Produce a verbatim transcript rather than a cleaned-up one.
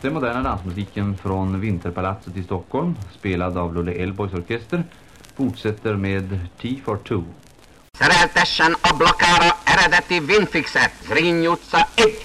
Den moderna dansmusiken från Vinterpalatset i Stockholm, spelad av Lulle Elboys orkester, fortsätter med T for Two. Szereltessen a blokkára eredeti Winfixet, Zrínj utca egy.